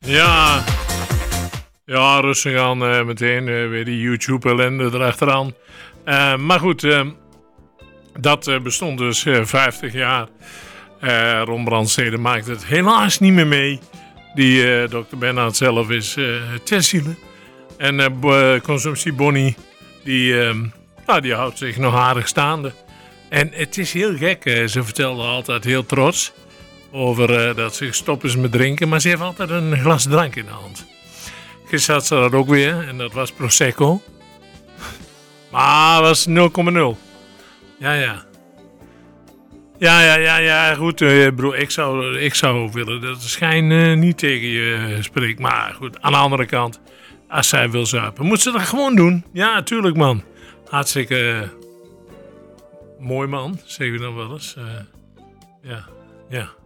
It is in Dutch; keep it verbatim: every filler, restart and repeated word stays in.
Ja, ja rustig aan uh, meteen. Uh, weer die YouTube-ellende erachteraan. Uh, maar goed, uh, dat uh, bestond dus uh, vijftig jaar. Uh, Ron Brandstede maakt het helaas niet meer mee. Die uh, dokter Bernhard zelf is uh, ter ziele. En uh, b- consumptie Bonnie, die, uh, nou, die houdt zich nog aardig staande. En het is heel gek. Uh, ze vertelde altijd heel trots over uh, dat ze gestopt is met drinken. Maar ze heeft altijd een glas drank in de hand. Gisteren had ze dat ook weer. En dat was Prosecco. Maar het was nul komma nul. Ja, ja. Ja, ja, ja, ja. Goed, uh, broer. Ik zou, ik zou willen dat de schijn uh, niet tegen je uh, spreekt. Maar goed, aan de andere kant. Als zij wil zuipen, moet ze dat gewoon doen. Ja, tuurlijk, man. Hartstikke uh, mooi, man. Zeggen we dan wel eens. Uh, ja, ja.